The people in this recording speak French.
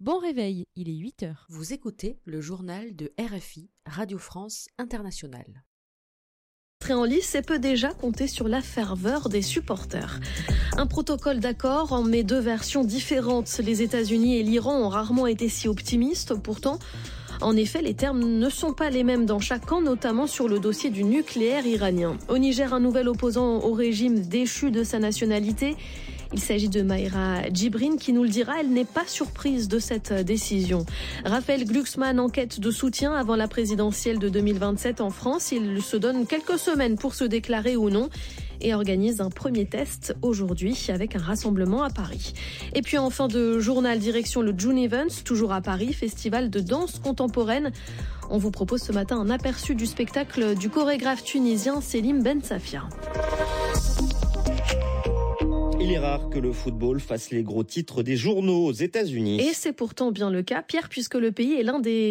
Bon réveil, il est 8h. Vous écoutez le journal de RFI, Radio France Internationale. L'entrée en lice peut déjà compter sur la ferveur des supporters. Un protocole d'accord en met deux versions différentes. Les États-Unis et l'Iran ont rarement été si optimistes. Pourtant, en effet, les termes ne sont pas les mêmes dans chaque camp, notamment sur le dossier du nucléaire iranien. Au Niger, un nouvel opposant au régime déchu de sa nationalité. Il s'agit de Mayra Djibrine qui nous le dira, elle n'est pas surprise de cette décision. Raphaël Glucksmann en quête de soutien avant la présidentielle de 2027 en France. Il se donne quelques semaines pour se déclarer ou non et organise un premier test aujourd'hui avec un rassemblement à Paris. Et puis en fin de journal, direction le June Events, toujours à Paris, festival de danse contemporaine. On vous propose ce matin un aperçu du spectacle du chorégraphe tunisien Selim Ben Safia. Il est rare que le football fasse les gros titres des journaux aux États-Unis. Et c'est pourtant bien le cas, Pierre, puisque le pays est l'un des